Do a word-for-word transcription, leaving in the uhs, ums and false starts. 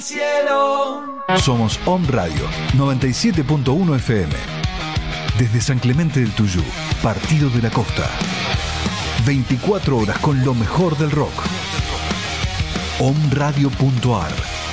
Cielo. Somos Om Radio noventa y siete punto uno F M. Desde San Clemente del Tuyú, Partido de la Costa. veinticuatro horas con lo mejor del rock. om radio punto a r